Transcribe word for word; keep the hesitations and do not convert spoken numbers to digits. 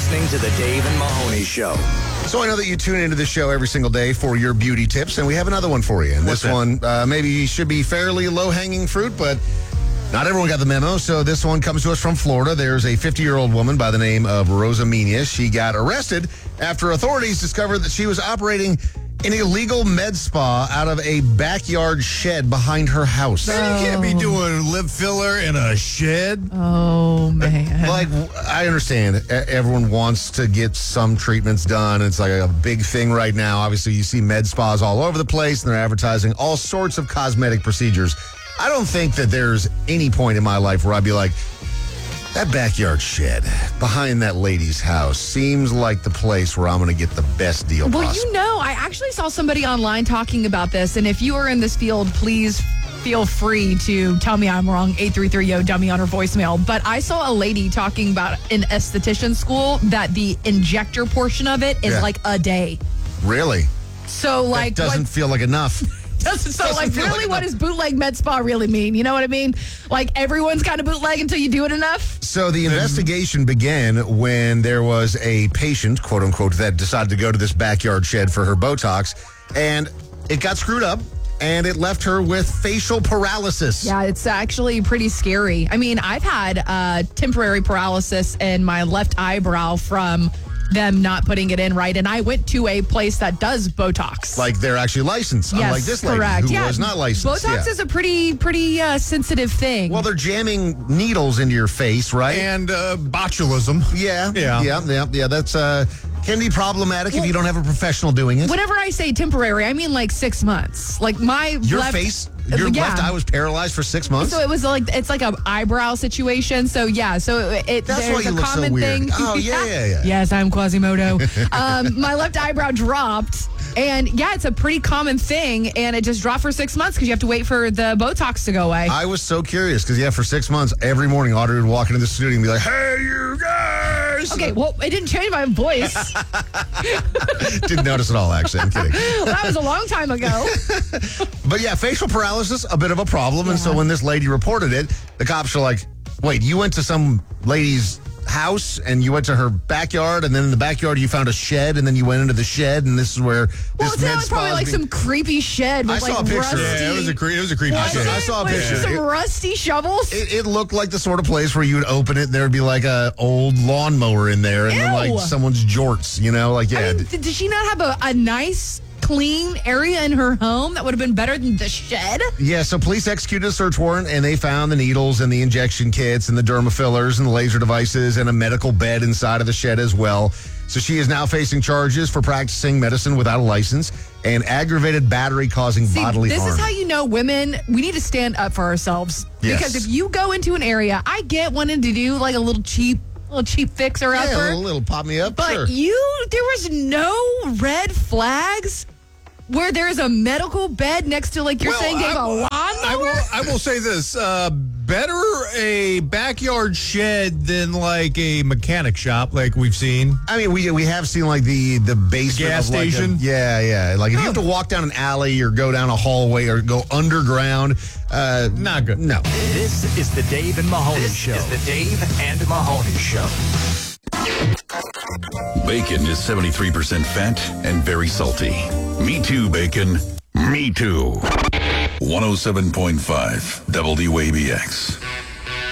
listening to the Dave and Mahoney Show. So I know that you tune into the show every single day for your beauty tips, and we have another one for you. And What's this that? one uh, maybe should be fairly low-hanging fruit, but not everyone got the memo. So this one comes to us from Florida. There's a fifty-year-old woman by the name of Rosa Mina. She got arrested after authorities discovered that she was operating an illegal med spa out of a backyard shed behind her house. Man, you can't be doing lip filler in a shed. Oh, man. Like, I understand e- everyone wants to get some treatments done. It's like a big thing right now. Obviously, you see med spas all over the place, and they're advertising all sorts of cosmetic procedures. I don't think that there's any point in my life where I'd be like, that backyard shed behind that lady's house seems like the place where I'm going to get the best deal Well, possible. you know, I actually saw somebody online talking about this, and if you are in this field, please feel free to tell me I'm wrong, eight three three, yo, dummy on her voicemail. But I saw a lady talking about in esthetician school that the injector portion of it is Yeah. like a day. Really? So, like, That doesn't what, feel like enough. doesn't, so, doesn't like, feel really, like what enough. does bootleg med spa really mean? You know what I mean? Like, everyone's kind of bootleg until you do it enough. So the investigation began when there was a patient, quote unquote, that decided to go to this backyard shed for her Botox, and it got screwed up, and it left her with facial paralysis. Yeah, it's actually pretty scary. I mean, I've had uh, temporary paralysis in my left eyebrow from them not putting it in right, and I went to a place that does Botox. Like they're actually licensed, yes, unlike this lady correct. who yeah. was not licensed. Botox Yeah. is a pretty, pretty uh, sensitive thing. Well, they're jamming needles into your face, right? And uh, botulism. yeah, Yeah. yeah, yeah, yeah. That's uh, can be problematic if you don't have a professional doing it. Whenever I say temporary, I mean like six months. Like my Your left, face, your yeah. left eye was paralyzed for six months. So it was like it's like an eyebrow situation. So yeah, so it That's there's why you a look so common weird. thing. Oh, yeah, yeah, yeah. Yes, I'm Quasimodo. um, my left eyebrow dropped, and yeah, it's a pretty common thing, and it just dropped for six months because you have to wait for the Botox to go away. I was so curious because, yeah, for six months, every morning, Audrey would walk into the studio and be like, hey, you guys. Okay, well, it didn't change my voice. Didn't notice at all, actually. I'm kidding. That was a long time ago. But yeah, facial paralysis, a bit of a problem. And so when this lady reported it, the cops are like, wait, you went to some lady's house and you went to her backyard, and then in the backyard you found a shed, and then you went into the shed, and this is where Well, this it's med not probably spa like is being- some creepy shed with I saw like a picture. rusty. Yeah, it was a, cre- it was a creepy Was shed. it? I saw a With picture. some It- rusty shovels. It, it looked like the sort of place where you would open it and there would be like a old lawnmower in there and then Ew. like someone's jorts, you know? Like, yeah. I mean, did, did she not have a, a nice, clean area in her home that would have been better than the shed? Yeah, so police executed a search warrant, and they found the needles and the injection kits and the derma fillers and the laser devices and a medical bed inside of the shed as well. So she is now facing charges for practicing medicine without a license and aggravated battery causing See, bodily this harm. is how you know women, we need to stand up for ourselves. Yes. Because if you go into an area, I get wanting to do like a little cheap, little cheap fix or yeah, a upper. little, little pop me up, But sure. you, there was no red flags where there's a medical bed next to, like you're Well, saying, Dave, I a will- lawnmower? I will, I will say this. Uh, better a backyard shed than like a mechanic shop like we've seen. I mean, we we have seen like the the basement Gas of like a- station? yeah, yeah. Like if you have to walk down an alley or go down a hallway or go underground, uh, Not good. no. This is the Dave and Mahoney this Show. Oh. This is the Dave and Mahoney Show. Bacon is seventy-three percent fat and very salty. Me too, bacon. Me too. one oh seven point five W A B X.